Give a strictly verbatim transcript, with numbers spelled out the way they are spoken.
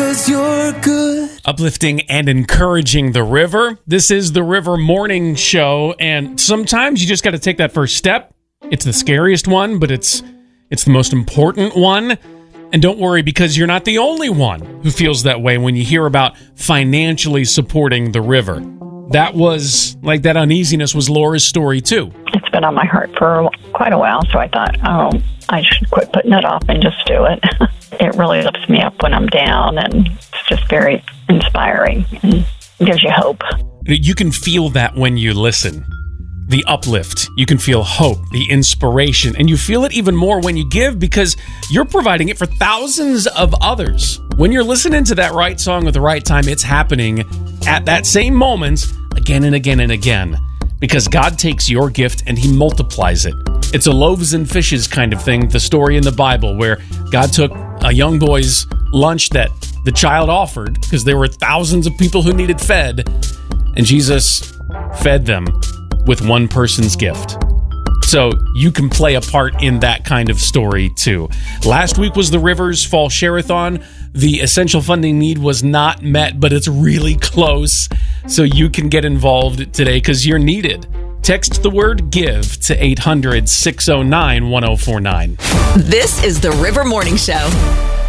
'cause you're good. Uplifting and encouraging the river. This is the River Morning Show, and sometimes you just got to take that first step. It's the scariest one, but it's it's the most important one. And don't worry, because you're not the only one who feels that way when you hear about financially supporting the river. That was, like, that uneasiness was Laura's story, too. It's been on my heart for quite a while, so I thought, oh, I should quit putting it off and just do it. It really lifts me up when I'm down, and it's just very inspiring and gives you hope. You can feel that when you listen. The uplift. You can feel hope, the inspiration, and you feel it even more when you give because you're providing it for thousands of others. When you're listening to that right song at the right time, it's happening at that same moment again and again and again because God takes your gift and he multiplies it. It's a loaves and fishes kind of thing, the story in the Bible where God took a young boy's lunch that the child offered because there were thousands of people who needed fed, and Jesus fed them with one person's gift. So you can play a part in that kind of story too. Last week was the Rivers Fall Share-a-thon. The essential funding need was not met, but it's really close. So you can get involved today because you're needed. Text the word GIVE to eight hundred, six oh nine, one oh four nine. This is the River Morning Show.